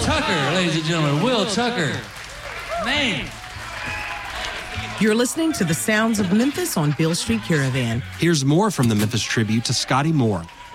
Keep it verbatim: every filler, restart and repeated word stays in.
Tucker, ladies and gentlemen. Will Tucker. Man. You're listening to the sounds of Memphis on Beale Street Caravan. Here's more from the Memphis Tribute to Scotty Moore.